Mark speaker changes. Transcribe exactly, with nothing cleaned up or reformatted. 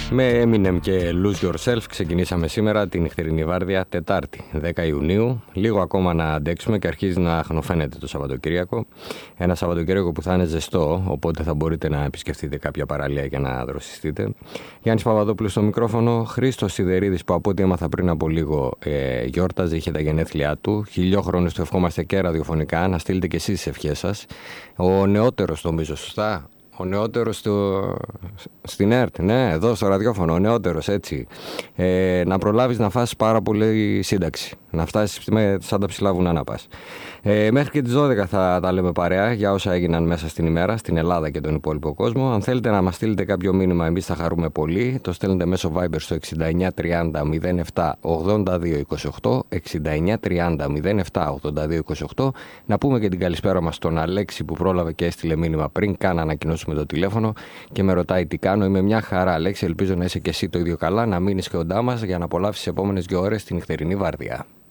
Speaker 1: Με Eminem και Lose Yourself ξεκινήσαμε σήμερα την νυχτερινή βάρδια Τετάρτη, δέκα Ιουνίου. Λίγο ακόμα να αντέξουμε και αρχίζει να χνοφαίνεται το Σαββατοκύριακο. Ένα Σαββατοκύριακο που θα είναι ζεστό, οπότε θα μπορείτε να επισκεφτείτε κάποια παραλία και να δροσιστείτε. Γιάννης Παπαδόπουλος στο μικρόφωνο, Χρήστος Σιδερίδης που από ό,τι έμαθα πριν από λίγο ε, γιόρταζε, είχε τα γενέθλιά του. Χιλιόχρονους του ευχόμαστε και ραδιοφωνικά, να στείλετε και εσείς τις ευχές σας. Ο νεότερος νομίζω, σωστά. Ο νεότερος στο... στην ΕΡΤ, ναι, εδώ στο ραδιόφωνο, ο νεότερος, έτσι. Ε, να προλάβεις να φας πάρα πολύ σύνταξη. Να φτάσεις με, σαν τα ψηλά βουνά να πας. Ε, μέχρι και τις δώδεκα θα τα λέμε παρέα για όσα έγιναν μέσα στην ημέρα, στην Ελλάδα και τον υπόλοιπο κόσμο. Αν θέλετε να μας στείλετε κάποιο μήνυμα, εμείς θα χαρούμε πολύ. Το στέλνετε μέσω Viber στο εξήντα εννιά τριάντα μηδέν επτά ογδόντα δύο είκοσι οκτώ, εξήντα εννιά τριάντα μηδέν επτά ογδόντα δύο είκοσι οκτώ. Να πούμε και την καλησπέρα μας στον Αλέξη που πρόλαβε και έστειλε μήνυμα πριν καν ανακοινώσουμε το τηλέφωνο και με ρωτάει τι κάνω. Είμαι μια χαρά, Αλέξη. Ελπίζω να είσαι και εσύ το ίδιο καλά, να μείνεις και κοντά μας για να απολαύσεις τις επόμενες δύο ώρες την νυχτερινή βάρδια.